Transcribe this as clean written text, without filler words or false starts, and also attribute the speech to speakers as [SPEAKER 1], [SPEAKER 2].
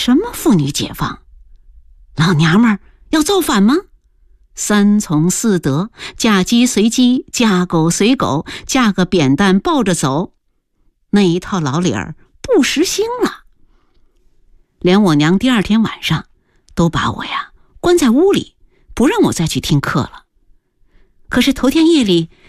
[SPEAKER 1] 什么妇女解放？老娘们儿要造反吗？三从四德，嫁鸡随鸡，嫁狗随狗，嫁个扁担抱着走，那一套老理儿不实行了。连我娘第二天晚上都把我呀关在屋里，不让我再去听课了。可是头天夜里